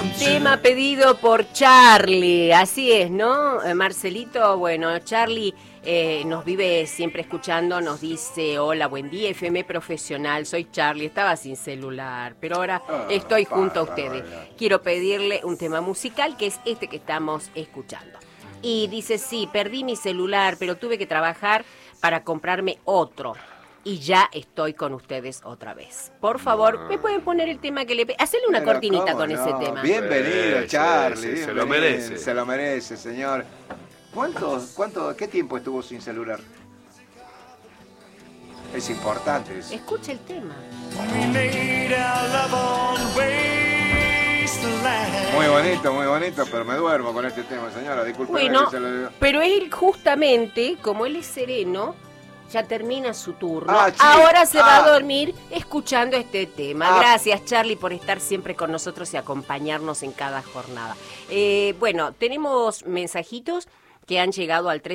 Tema pedido por Charlie, así es, ¿no? Marcelito, bueno, Charlie nos vive siempre escuchando, nos dice, hola, buen día, FM Profesional, soy Charlie, estaba sin celular, pero ahora estoy junto a ustedes. Quiero pedirle un tema musical, que es este que estamos escuchando. Y dice, sí, perdí mi celular, pero tuve que trabajar para comprarme otro. Y ya estoy con ustedes otra vez. Por favor, ¿me pueden poner el tema que le... Hacerle una cortinita con ese tema. Bienvenido, Charlie. Sí, se lo merece. Se lo merece, señor. ¿Qué tiempo estuvo sin celular? Es importante eso. Escucha el tema. Muy bonito, pero me duermo con este tema, señora. Disculpe. Bueno, pero él justamente, como él es sereno, ya termina su turno. Ahora se va a dormir escuchando este tema. Gracias, Charlie, por estar siempre con nosotros y acompañarnos en cada jornada. Bueno, tenemos mensajitos que han llegado al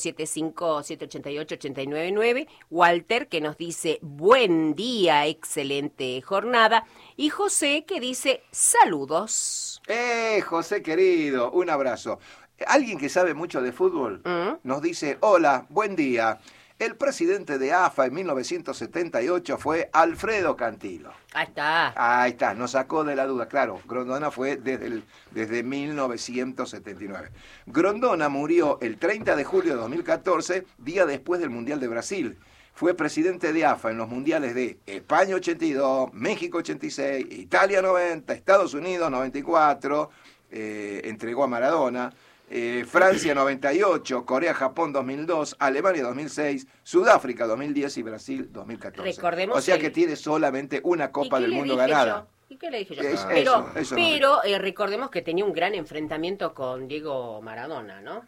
3875-788-899. Walter, que nos dice, buen día, excelente jornada. Y José, que dice, saludos. José querido, un abrazo. Alguien que sabe mucho de fútbol nos dice, hola, buen día. El presidente de AFA en 1978 fue Alfredo Cantilo. Ahí está, nos sacó de la duda. Claro, Grondona fue desde 1979. Grondona murió el 30 de julio de 2014, día después del Mundial de Brasil. Fue presidente de AFA en los mundiales de España 82, México 86, Italia 90, Estados Unidos 94, entregó a Maradona. Francia 98, Corea-Japón 2002, Alemania 2006, Sudáfrica 2010 y Brasil 2014. Recordemos, o sea que tiene solamente una Copa del Mundo ganada. ¿Y qué le dije yo? Eso pero recordemos que tenía un gran enfrentamiento con Diego Maradona, ¿no?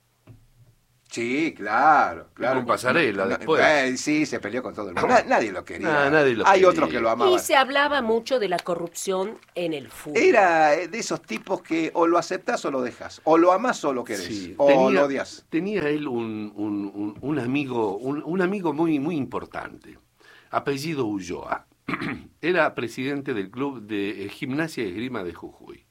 Sí, claro. Con Pasarela después. Sí, se peleó con todo el mundo. Nadie lo quería. Hay otros que lo amaban. Y se hablaba mucho de la corrupción en el fútbol. Era de esos tipos que o lo aceptás o lo dejas. O lo amás o lo querés. Sí, o lo odias. Tenía él un amigo muy, muy importante. Apellido Ulloa. Era presidente del club de Gimnasia y Esgrima de Jujuy.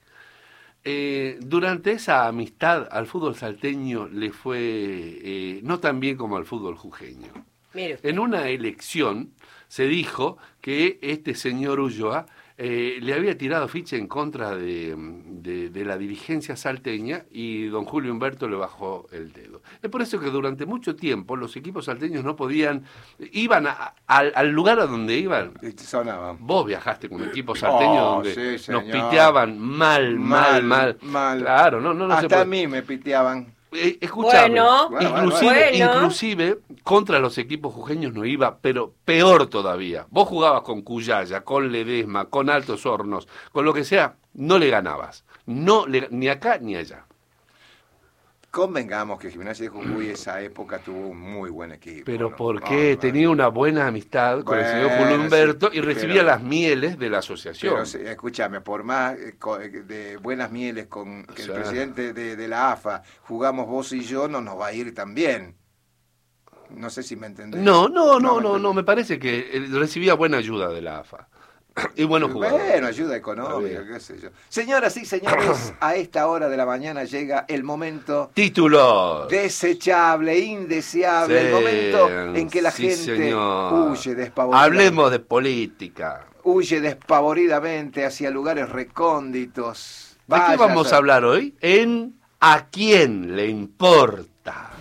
Durante esa amistad al fútbol salteño le fue no tan bien como al fútbol jujeño. En una elección se dijo que este señor Ulloa le había tirado ficha en contra de la dirigencia salteña y don Julio Humberto le bajó el dedo. Es por eso que durante mucho tiempo los equipos salteños no podían, iban al lugar a donde iban. Sonaban. Vos viajaste con un equipo salteño donde sí, nos piteaban mal. Claro, no hasta se puede. A mí me piteaban. Escuchame, Bueno. inclusive contra los equipos jujeños no iba, pero peor todavía. Vos jugabas con Cuyaya, con Ledesma, con Altos Hornos, con lo que sea, no le ganabas. Ni acá ni allá. Convengamos que Gimnasia de Jujuy esa época tuvo un muy buen equipo. Pero porque tenía una buena amistad con el señor Julio Humberto y recibía las mieles de la asociación. Pero escúchame, por más de buenas mieles con que el presidente de la AFA jugamos vos y yo, no nos va a ir tan bien. No sé si me entendés. No, me parece que recibía buena ayuda de la AFA. Y bueno, ayuda económica, qué sé yo. Señoras y señores, a esta hora de la mañana llega el momento... ¡Títulos! Desechable, indeseable, el momento en que la gente huye despavoridamente. Hablemos de política. Huye despavoridamente hacia lugares recónditos. ¿De qué vamos a hablar hoy? ¿A quién le importa?